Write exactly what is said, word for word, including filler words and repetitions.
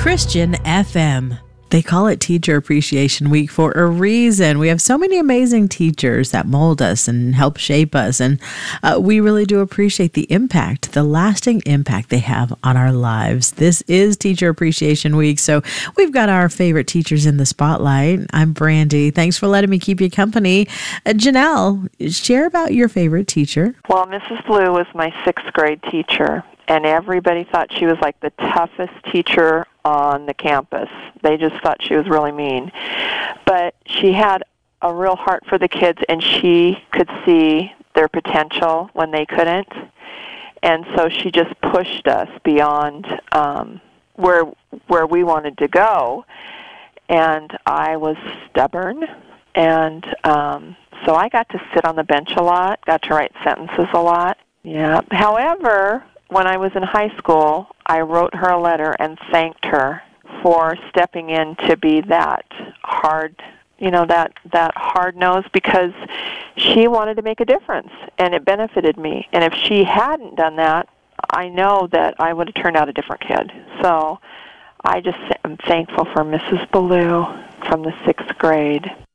Christian F M. They call it Teacher Appreciation Week for a reason. We have so many amazing teachers that mold us and help shape us, and uh, we really do appreciate the impact, the lasting impact they have on our lives. This is Teacher Appreciation Week, so we've got our favorite teachers in the spotlight. I'm Brandy. Thanks for letting me keep you company. Uh, Janelle, share about your favorite teacher. Well, Missus Blue was my sixth grade teacher, and everybody thought she was like the toughest teacher on the campus. They just thought she was really mean. But she had a real heart for the kids, and she could see their potential when they couldn't. And so she just pushed us beyond um, where where we wanted to go. And I was stubborn, and um, so I got to sit on the bench a lot, got to write sentences a lot. Yeah. However, when I was in high school, I wrote her a letter and thanked her for stepping in to be that hard, you know, that, that hard nose, because she wanted to make a difference, and it benefited me. And if she hadn't done that, I know that I would have turned out a different kid. So I just am thankful for Missus Ballou from the sixth grade.